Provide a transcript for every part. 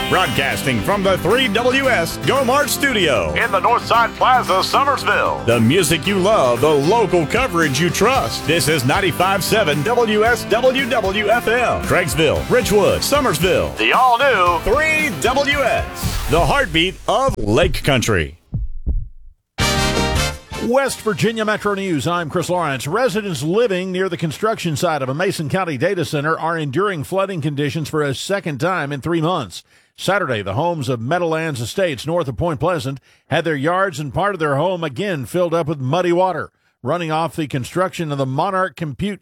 Broadcasting from the 3WS Go Mart Studio in the Northside Plaza, Summersville. The music you love, the local coverage you trust. This is 95.7 WSWW-FM. Craigsville, Richwood, Summersville. The all-new 3WS. The heartbeat of Lake Country. West Virginia Metro News, I'm Chris Lawrence. Residents living near the construction site of a Mason County data center are enduring flooding conditions for a second time in 3 months. Saturday, the homes of Meadowlands Estates north of Point Pleasant had their yards and part of their home again filled up with muddy water, running off the construction of the Monarch Compute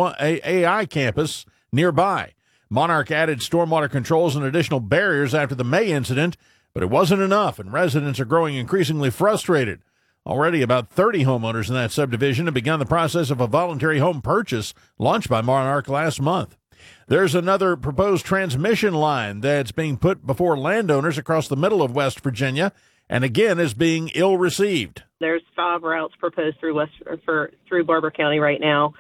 AI campus nearby. Monarch added stormwater controls and additional barriers after the May incident, but it wasn't enough, and residents are growing increasingly frustrated. Already, about 30 homeowners in that subdivision have begun the process of a voluntary home purchase launched by Monarch last month. There's another proposed transmission line that's being put before landowners across the middle of West Virginia, and again is being ill-received. There's 5 routes proposed through Barber County right now,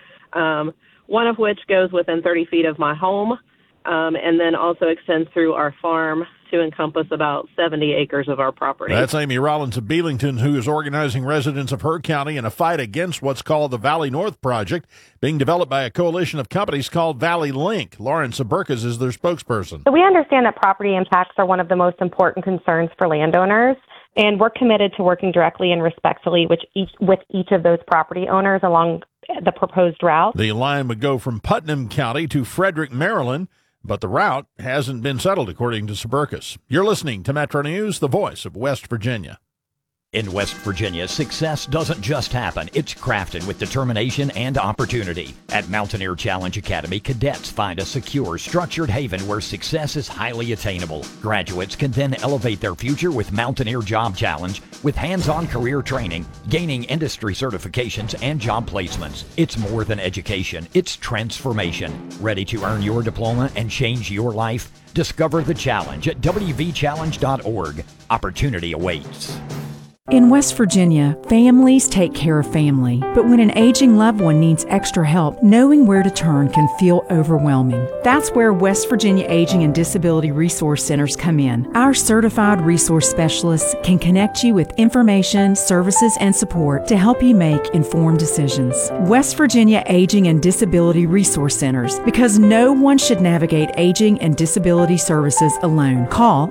one of which goes within 30 feet of my home, and then also extends through our farm to encompass about 70 acres of our property. That's Amy Rollins of Belington, who is organizing residents of her county in a fight against what's called the Valley North Project, being developed by a coalition of companies called Valley Link. Lauren Saburkas is their spokesperson. So we understand that property impacts are one of the most important concerns for landowners, and we're committed to working directly and respectfully with each of those property owners along the proposed route. The line would go from Putnam County to Frederick, Maryland, but the route hasn't been settled, according to Saburkas. You're listening to Metro News, the voice of West Virginia. In West Virginia, success doesn't just happen. It's crafted with determination and opportunity. At Mountaineer Challenge Academy, cadets find a secure, structured haven where success is highly attainable. Graduates can then elevate their future with Mountaineer Job Challenge, with hands-on career training, gaining industry certifications, and job placements. It's more than education. It's transformation. Ready to earn your diploma and change your life? Discover the challenge at wvchallenge.org. Opportunity awaits. In West Virginia, families take care of family, but when an aging loved one needs extra help, knowing where to turn can feel overwhelming. That's where West Virginia Aging and Disability Resource Centers come in. Our certified resource specialists can connect you with information, services, and support to help you make informed decisions. West Virginia Aging and Disability Resource Centers, because no one should navigate aging and disability services alone. Call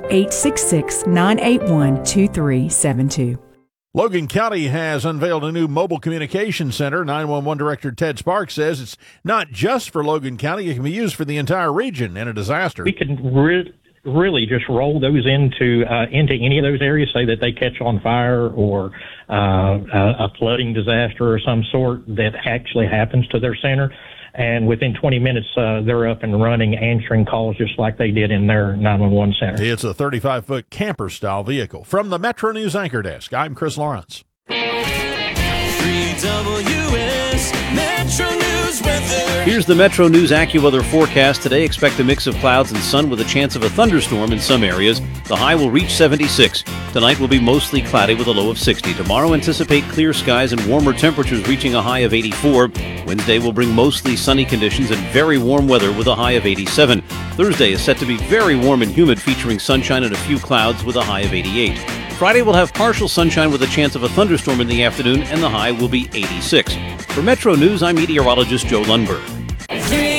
866-981-2372. Logan County has unveiled a new mobile communication center. 911 Director Ted Sparks says it's not just for Logan County. It can be used for the entire region in a disaster. We can really just roll those into any of those areas, say that they catch on fire or a flooding disaster or some sort that actually happens to their center. And within 20 minutes, they're up and running, answering calls just like they did in their 911 center. It's a 35-foot camper-style vehicle. From the Metro News Anchor Desk, I'm Chris Lawrence. 3WS Metro News weather. Here's the Metro News AccuWeather forecast. Today, expect a mix of clouds and sun with a chance of a thunderstorm in some areas. The high will reach 76. Tonight will be mostly cloudy with a low of 60. Tomorrow, anticipate clear skies and warmer temperatures reaching a high of 84. Wednesday will bring mostly sunny conditions and very warm weather with a high of 87. Thursday is set to be very warm and humid, featuring sunshine and a few clouds with a high of 88. Friday will have partial sunshine with a chance of a thunderstorm in the afternoon, and the high will be 86. For Metro News, I'm meteorologist Joe Lundberg.